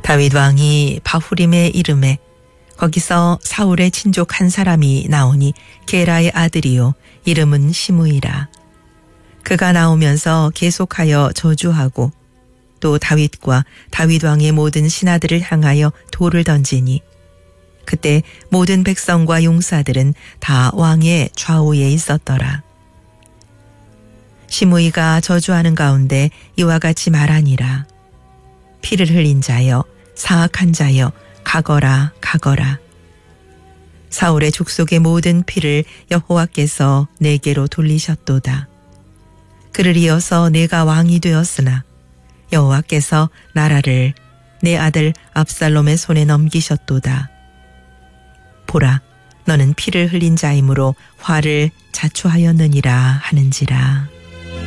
다윗 왕이 바후림의 이름에 거기서 사울의 친족 한 사람이 나오니 게라의 아들이요 이름은 시므이라. 그가 나오면서 계속하여 저주하고 또 다윗과 다윗 왕의 모든 신하들을 향하여 돌을 던지니 그때 모든 백성과 용사들은 다 왕의 좌우에 있었더라. 시므이가 저주하는 가운데 이와 같이 말하니라. 피를 흘린 자여 사악한 자여 가거라 가거라. 사울의 족속의 모든 피를 여호와께서 내게로 돌리셨도다. 그를 이어서 내가 왕이 되었으나 여호와께서 나라를 내 아들 압살롬의 손에 넘기셨도다. 보라, 너는 피를 흘린 자이므로 화를 자초하였느니라 하는지라.